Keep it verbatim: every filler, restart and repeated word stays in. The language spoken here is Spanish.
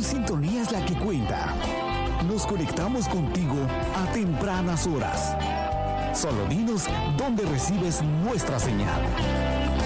sintonía es la que cuenta. Nos conectamos contigo a tempranas horas. Solo dinos dónde recibes nuestra señal.